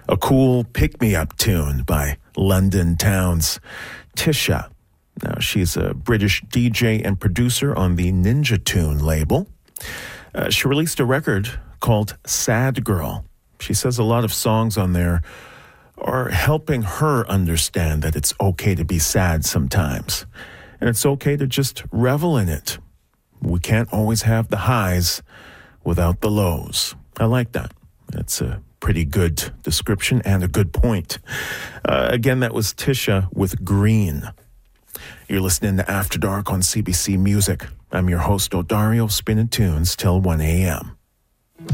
A cool pick-me-up tune by London Town's Tisha. Now, she's a British DJ and producer on the Ninja Tune label. She released a record called Sad Girl. She says a lot of songs on there are helping her understand that it's okay to be sad sometimes. And it's okay to just revel in it. We can't always have the highs without the lows. I like that. It's a pretty good description and a good point. Again, that was Tisha with Green. You're listening to After Dark on CBC Music. I'm your host, Odario, spinning tunes till 1 a.m.